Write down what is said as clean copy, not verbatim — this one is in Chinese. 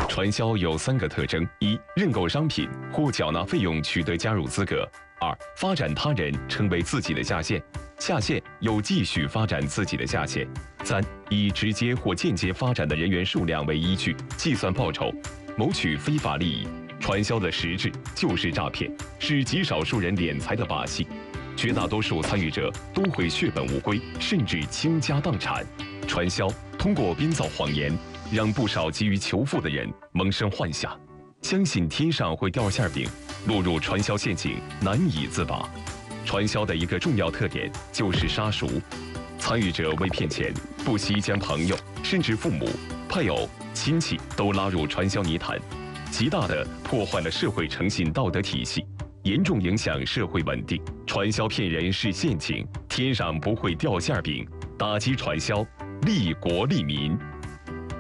传销有3个特征：一、认购商品或缴纳费用取得加入资格；二、发展他人成为自己的下线，下线又继续发展自己的下线；三、以直接或间接发展的人员数量为依据计算报酬，谋取非法利益。传销的实质就是诈骗，是极少数人敛财的把戏，绝大多数参与者都会血本无归，甚至倾家荡产。传销通过编造谎言，让不少急于求富的人萌生幻想，相信天上会掉馅饼，落入传销陷阱难以自拔。传销的一个重要特点就是杀熟，参与者为骗钱，不惜将朋友甚至父母、配偶、亲戚都拉入传销泥潭，极大地破坏了社会诚信道德体系，严重影响社会稳定。传销骗人是陷阱，天上不会掉馅饼。打击传销，利国利民。